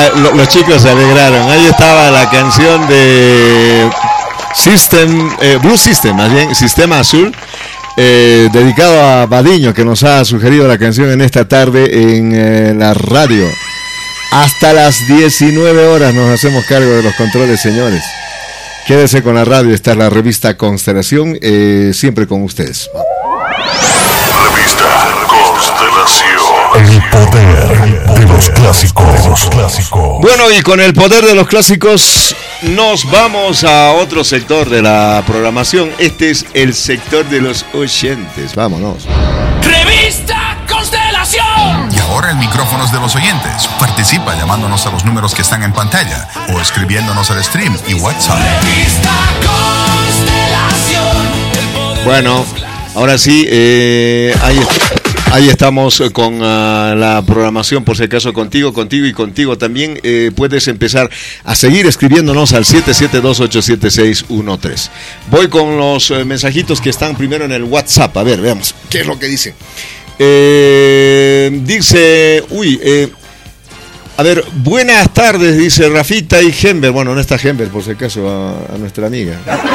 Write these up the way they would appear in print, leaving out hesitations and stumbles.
los chicos se alegraron. Ahí estaba la canción de Blue System, más bien, Sistema Azul, dedicado a Badiño, que nos ha sugerido la canción en esta tarde en la radio. Hasta las 19 horas nos hacemos cargo de los controles, señores. Quédese con la radio, esta es la revista Constelación, siempre con ustedes. Revista Constelación. El poder de los clásicos. Bueno, y con el poder de los clásicos nos vamos a otro sector de la programación. Este es el sector de los oyentes. Vámonos. Revista Constelación. Y ahora el micrófono es de los oyentes. Participa llamándonos a los números que están en pantalla o escribiéndonos al stream y WhatsApp. Revista Constelación. Bueno, ahora sí, ahí estamos con la programación, por si acaso contigo y contigo también. Puedes empezar a seguir escribiéndonos al 772-87613. Voy con los mensajitos que están primero en el WhatsApp. A ver, veamos qué es lo que dice. Dice, a ver, buenas tardes, dice Rafita y Gember. Bueno, no está Gember, por si acaso, a nuestra amiga.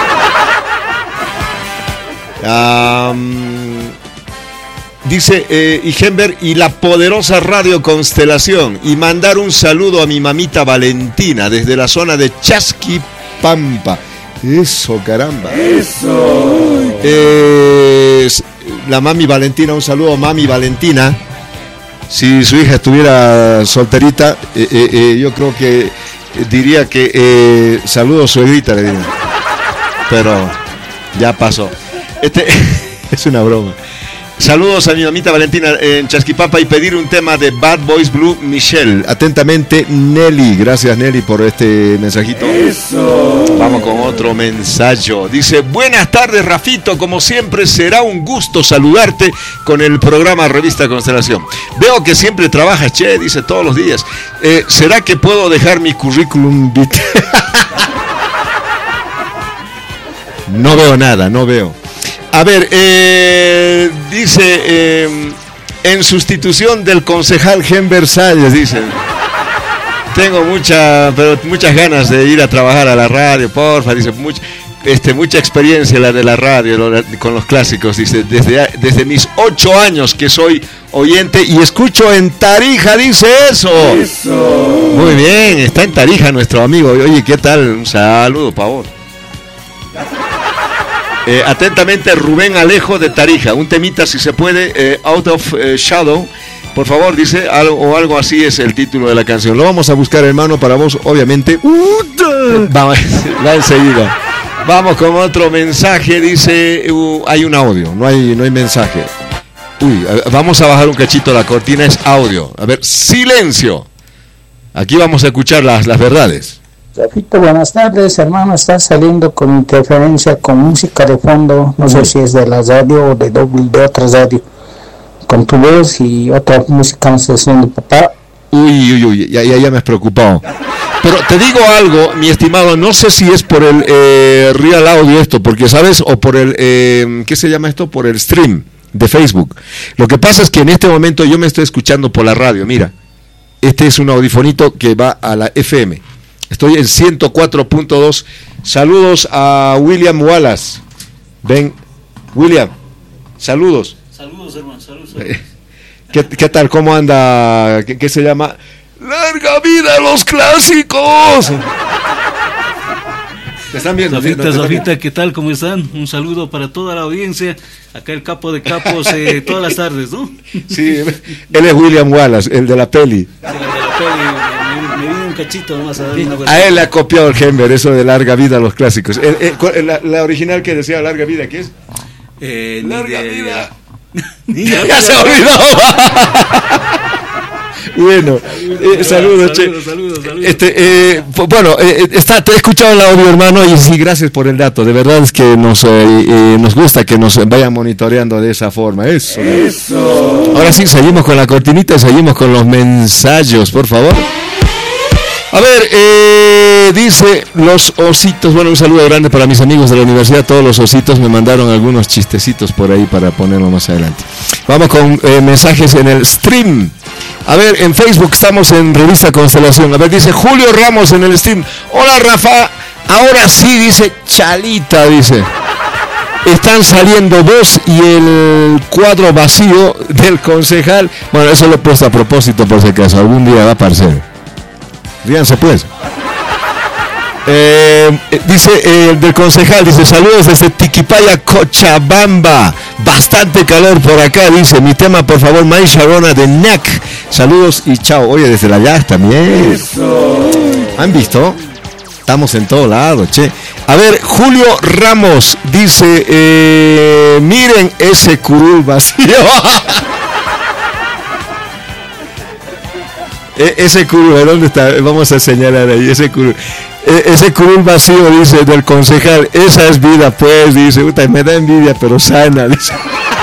Dice Igenber y la poderosa radio Constelación, y mandar un saludo a mi mamita Valentina desde la zona de Chasquipampa. Eso, caramba. Eso. La mami Valentina, un saludo a mami Valentina. Si su hija estuviera solterita, yo creo que diría que saludo suegrita, le diría. Pero ya pasó. Es una broma. Saludos a mi mamita Valentina en Chasquipampa y pedir un tema de Bad Boys Blue Michelle. Atentamente, Nelly. Gracias, Nelly, por este mensajito. Eso. Vamos con otro mensaje. Dice, buenas tardes, Rafito. Como siempre, será un gusto saludarte con el programa Revista Constelación. Veo que siempre trabajas, che, dice, todos los días. ¿Será que puedo dejar mi currículum vitae? No veo nada, no veo. A ver, dice, en sustitución del concejal Gember Salles, dice, tengo muchas ganas de ir a trabajar a la radio, porfa, dice, mucha experiencia la de la radio, con los clásicos, dice, desde mis 8 años que soy oyente y escucho en Tarija, dice eso. Muy bien, está en Tarija nuestro amigo, oye, ¿qué tal? Un saludo, por favor. Atentamente, Rubén Alejo de Tarija. Un temita, si se puede, Out of Shadow. Por favor, dice, algo así es el título de la canción. Lo vamos a buscar, hermano, para vos, obviamente. Va enseguida. Vamos con otro mensaje, dice, hay un audio, no hay mensaje. Vamos a bajar un cachito, la cortina es audio. A ver, silencio. Aquí vamos a escuchar las verdades. Rafito, buenas tardes, hermano. Estás saliendo con interferencia, con música de fondo. No sé si es de la radio o de otra radio. Con tu voz y otra música, no sé si es de papá. Ya me has preocupado. Pero te digo algo, mi estimado, no sé si es por el Real Audio esto, porque sabes, o por el, ¿qué se llama esto? Por el stream de Facebook. Lo que pasa es que en este momento yo me estoy escuchando por la radio, mira. Este es un audifonito que va a la FM. Estoy en 104.2. Saludos a William Wallace. Ven, William, saludos. Saludos, hermano, saludos. ¿Qué tal? ¿Cómo anda? ¿Qué se llama? ¡Larga vida a los clásicos! ¿Te están viendo? Sofita, ¿qué tal? ¿Cómo están? Un saludo para toda la audiencia. Acá el capo de capos todas las tardes, ¿no? Sí, él es William Wallace, el de la peli. Sí, el de la peli. Me vino un cachito nomás a dar una vuelta. A él le ha copiado el Gember, eso de larga vida a los clásicos. La original que decía larga vida, ¿qué es? Larga vida. Ya se olvidó. Bueno, saludos, che. Saludos. Bueno, te he escuchado el audio, hermano, y sí, gracias por el dato. De verdad es que nos gusta que nos vayan monitoreando de esa forma. Eso. Ahora sí, seguimos con la cortinita, seguimos con los mensajes, por favor. A ver, dice los ositos. Bueno, un saludo grande para mis amigos de la universidad. Todos los ositos me mandaron algunos chistecitos por ahí para ponerlo más adelante. Vamos con mensajes en el stream. A ver, en Facebook estamos en Revista Constelación. A ver, dice Julio Ramos en el stream. Hola, Rafa. Ahora sí, dice Chalita, dice. Están saliendo vos y el cuadro vacío del concejal. Bueno, eso lo he puesto a propósito por si acaso. Algún día va a aparecer. Ríanse pues. Dice el del concejal, dice saludos desde Tiquipaya, Cochabamba. Bastante calor por acá, dice. Mi tema, por favor, May Sharona de NAC. Saludos y chao. Oye, desde la Llagas también. Eso. ¿Han visto? Estamos en todo lado, che. A ver, Julio Ramos dice, miren ese curul vacío. Ese curul, ¿dónde está? Vamos a señalar ahí, ese curul. Ese curul vacío, dice, del concejal. Esa es vida, pues, dice. Puta, me da envidia, pero sana, dice.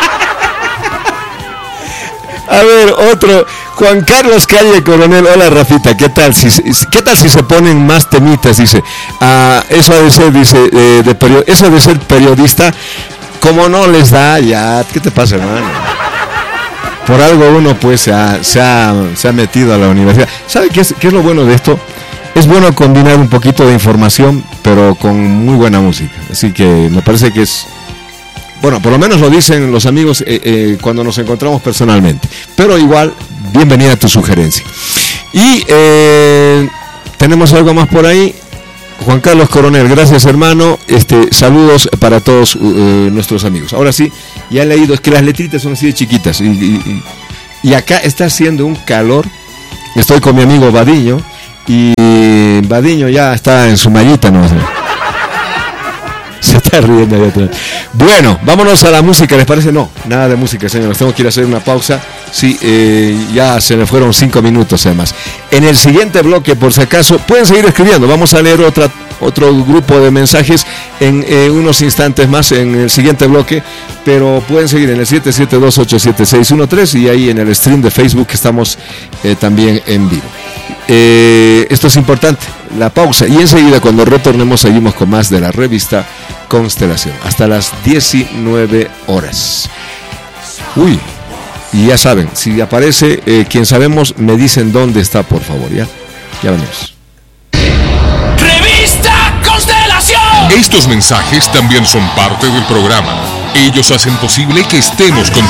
A ver, otro. Juan Carlos Calle Coronel. Hola, Rafita, ¿qué tal? ¿Qué tal si se ponen más temitas? Dice, eso ha de ser, dice, eso de ser periodista, como no les da, ya, ¿qué te pasa, hermano? Por algo uno, pues, se ha metido a la universidad. ¿Sabe qué es lo bueno de esto? Es bueno combinar un poquito de información, pero con muy buena música. Así que me parece que es... Bueno, por lo menos lo dicen los amigos cuando nos encontramos personalmente. Pero igual, bienvenida a tu sugerencia. Y tenemos algo más por ahí. Juan Carlos Coronel, gracias hermano. Saludos para todos nuestros amigos. Ahora sí, ya he leído, es que las letritas son así de chiquitas. Y acá está haciendo un calor. Estoy con mi amigo Badiño. Y Badiño ya está en su mallita, ¿no? Se está riendo ahí atrás. Bueno, vámonos a la música, ¿les parece? No, nada de música, señores. Tengo que ir a hacer una pausa. Sí, ya se me fueron 5 minutos además. En el siguiente bloque, por si acaso, pueden seguir escribiendo. Vamos a leer otro grupo de mensajes en unos instantes más en el siguiente bloque. Pero pueden seguir en el 772-87613 y ahí en el stream de Facebook estamos también en vivo. Esto es importante, la pausa, y enseguida cuando retornemos seguimos con más de la revista Constelación hasta las 19 horas. Uy, y ya saben, si aparece quien sabemos, me dicen dónde está, por favor. Ya venimos. Revista Constelación. Estos mensajes también son parte del programa. Ellos hacen posible que estemos contigo.